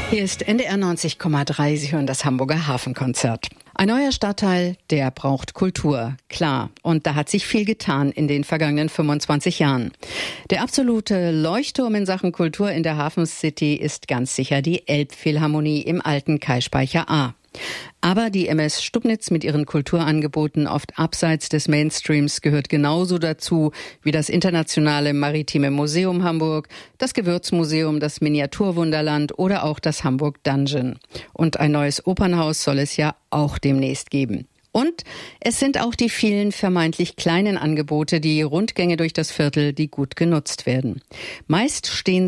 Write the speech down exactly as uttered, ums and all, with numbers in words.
Hier ist N D R neunzig Komma drei. Sie hören das Hamburger Hafenkonzert. Ein neuer Stadtteil, der braucht Kultur, klar. Und da hat sich viel getan in den vergangenen fünfundzwanzig Jahren. Der absolute Leuchtturm in Sachen Kultur in der Hafencity ist ganz sicher die Elbphilharmonie im alten Kaispeicher A. Aber die M S Stubnitz mit ihren Kulturangeboten oft abseits des Mainstreams gehört genauso dazu wie das Internationale Maritime Museum Hamburg, das Gewürzmuseum, das Miniaturwunderland oder auch das Hamburg Dungeon. Und ein neues Opernhaus soll es ja auch demnächst geben. Und es sind auch die vielen vermeintlich kleinen Angebote, die Rundgänge durch das Viertel, die gut genutzt werden. Meist stehen